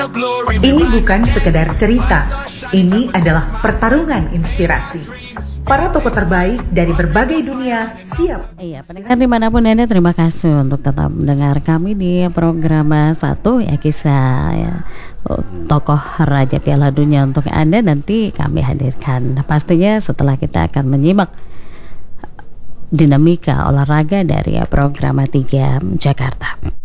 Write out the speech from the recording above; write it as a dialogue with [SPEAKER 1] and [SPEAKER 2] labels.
[SPEAKER 1] Ini bukan sekedar cerita, ini adalah pertarungan inspirasi. Para tokoh terbaik dari berbagai dunia siap.
[SPEAKER 2] Iya, pendengar dimanapun Anda, terima kasih untuk tetap mendengar kami di program satu ya, kisah ya, tokoh Raja Piala Dunia untuk Anda nanti kami hadirkan. Pastinya setelah kita akan menyimak dinamika olahraga dari program 3 Jakarta.